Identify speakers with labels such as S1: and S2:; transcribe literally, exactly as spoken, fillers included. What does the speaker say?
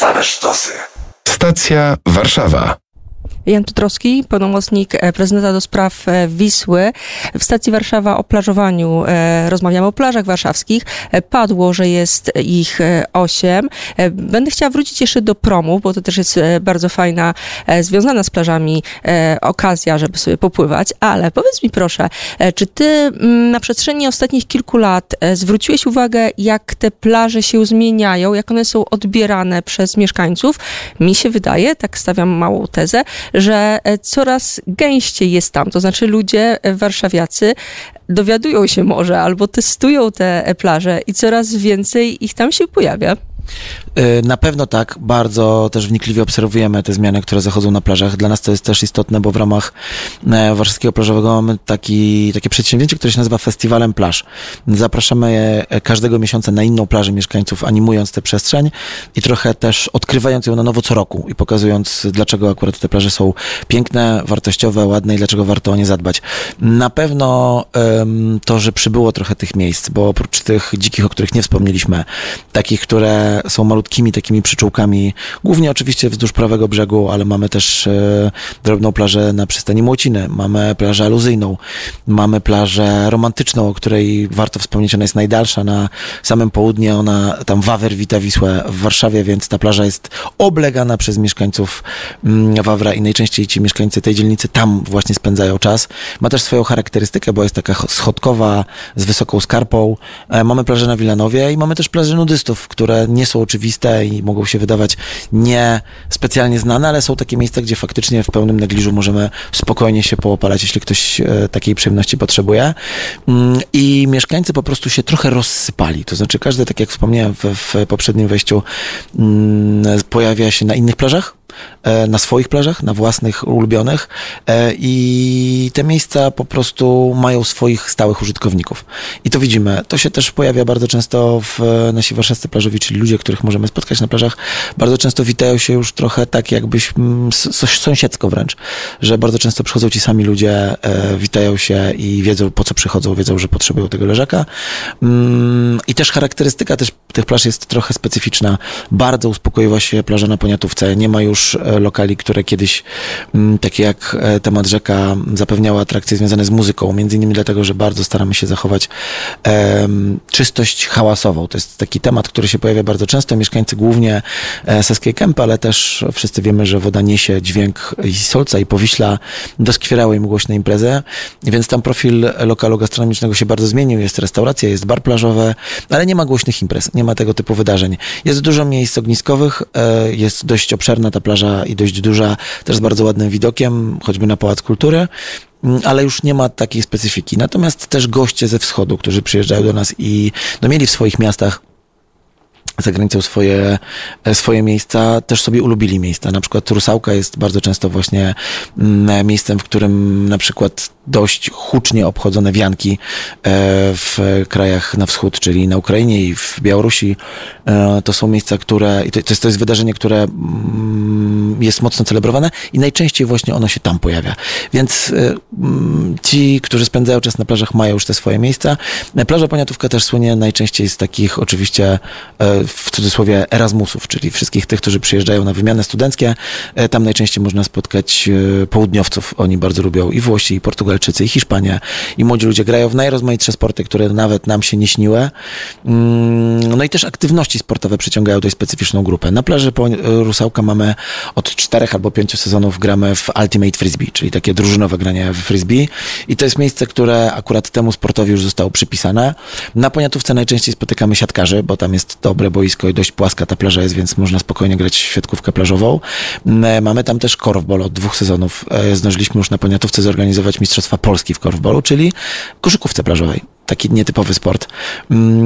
S1: Same sztosy.
S2: Stacja Warszawa.
S3: Jan Piotrowski, pełnomocnik prezydenta do spraw Wisły. W stacji Warszawa o plażowaniu rozmawiamy, o plażach warszawskich. Padło, że jest ich osiem. Będę chciała wrócić jeszcze do promu, bo to też jest bardzo fajna, związana z plażami okazja, żeby sobie popływać. Ale powiedz mi proszę, czy ty na przestrzeni ostatnich kilku lat zwróciłeś uwagę, jak te plaże się zmieniają, jak one są odbierane przez mieszkańców? Mi się wydaje, tak stawiam małą tezę, że coraz gęściej jest tam. To znaczy ludzie warszawiacy dowiadują się może albo testują te plaże i coraz więcej ich tam się pojawia.
S4: Na pewno tak, bardzo też wnikliwie obserwujemy te zmiany, które zachodzą na plażach. Dla nas to jest też istotne, bo w ramach warszawskiego plażowego mamy taki, takie przedsięwzięcie, które się nazywa Festiwalem Plaż. Zapraszamy każdego miesiąca na inną plażę mieszkańców, animując tę przestrzeń i trochę też odkrywając ją na nowo co roku i pokazując, dlaczego akurat te plaże są piękne, wartościowe, ładne i dlaczego warto o nie zadbać. Na pewno um, to, że przybyło trochę tych miejsc, bo oprócz tych dzikich, o których nie wspomnieliśmy, takich, które są malutkimi takimi przyczółkami, głównie oczywiście wzdłuż prawego brzegu, ale mamy też e, drobną plażę na przystani Młociny, mamy plażę aluzyjną, mamy plażę romantyczną, o której warto wspomnieć, ona jest najdalsza na samym południe, ona tam Wawer wita Wisłę w Warszawie, więc ta plaża jest oblegana przez mieszkańców mm, Wawra i najczęściej ci mieszkańcy tej dzielnicy tam właśnie spędzają czas. Ma też swoją charakterystykę, bo jest taka schodkowa z wysoką skarpą. E, mamy plażę na Wilanowie i mamy też plaże nudystów, które nie są oczywiste i mogą się wydawać nie specjalnie znane, ale są takie miejsca, gdzie faktycznie w pełnym negliżu możemy spokojnie się poopalać, jeśli ktoś e, takiej przyjemności potrzebuje. Mm, I mieszkańcy po prostu się trochę rozsypali. To znaczy każdy, tak jak wspomniałem w, w poprzednim wejściu, mm, pojawia się na innych plażach, na swoich plażach, na własnych, ulubionych i te miejsca po prostu mają swoich stałych użytkowników. I to widzimy. To się też pojawia bardzo często w nasi warszawscy plażowi, czyli ludzie, których możemy spotkać na plażach, bardzo często witają się już trochę tak jakbyś coś sąsiedzko wręcz, że bardzo często przychodzą ci sami ludzie, witają się i wiedzą, po co przychodzą, wiedzą, że potrzebują tego leżaka. I też charakterystyka też tych plaż jest trochę specyficzna. Bardzo uspokoiła się plaża na Poniatówce. Nie ma już lokali, które kiedyś, takie jak temat rzeka, zapewniały atrakcje związane z muzyką. Między innymi dlatego, że bardzo staramy się zachować um, czystość hałasową. To jest taki temat, który się pojawia bardzo często. Mieszkańcy głównie Saskiej Kępy, ale też wszyscy wiemy, że woda niesie dźwięk i Solca, i Powiśla, doskwierały im głośne imprezy, więc tam profil lokalu gastronomicznego się bardzo zmienił. Jest restauracja, jest bar plażowy, ale nie ma głośnych imprez, nie ma tego typu wydarzeń. Jest dużo miejsc ogniskowych, jest dość obszerna ta plaża i dość duża, też z bardzo ładnym widokiem, choćby na Pałac Kultury, ale już nie ma takiej specyfiki. Natomiast też goście ze wschodu, którzy przyjeżdżają do nas i no, mieli w swoich miastach za granicą swoje, swoje miejsca, też sobie ulubili miejsca. Na przykład Rusałka jest bardzo często właśnie miejscem, w którym na przykład dość hucznie obchodzone wianki w krajach na wschód, czyli na Ukrainie i w Białorusi. To są miejsca, które, to jest, to jest wydarzenie, które jest mocno celebrowane i najczęściej właśnie ono się tam pojawia. Więc ci, którzy spędzają czas na plażach, mają już te swoje miejsca. Plaża Poniatówka też słynie najczęściej z takich oczywiście w cudzysłowie Erasmusów, czyli wszystkich tych, którzy przyjeżdżają na wymiany studenckie. Tam najczęściej można spotkać południowców. Oni bardzo lubią i Włosi, i Portugalczycy, i Hiszpania. I młodzi ludzie grają w najrozmaitsze sporty, które nawet nam się nie śniły. No i też aktywności sportowe przyciągają dość specyficzną grupę. Na plaży Rusałka mamy od czterech albo pięciu sezonów gramy w Ultimate Frisbee, czyli takie drużynowe granie w frisbee. I to jest miejsce, które akurat temu sportowi już zostało przypisane. Na Poniatówce najczęściej spotykamy siatkarzy, bo tam jest dobre boisko i dość płaska ta plaża jest, więc można spokojnie grać w siatkówkę plażową. Mamy tam też korfball od dwóch sezonów. Zdążyliśmy już na Poniatówce zorganizować Mistrzostwa Polski w korfballu, czyli koszykówce plażowej. Taki nietypowy sport.